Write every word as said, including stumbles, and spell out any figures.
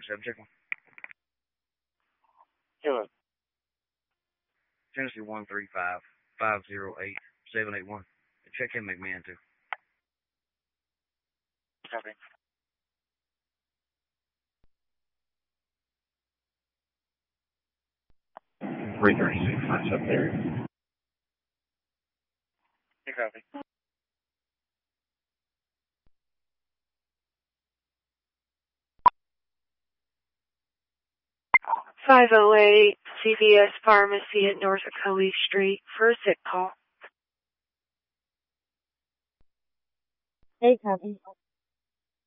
seven, check one. Hello. Tennessee one three five five zero eight seven eight one. Check in McMahon too. Copy. three thirty-six, that's up there. You copy. five oh eight C V S Pharmacy at North Ocoee Street for a sick call. Hey, copy.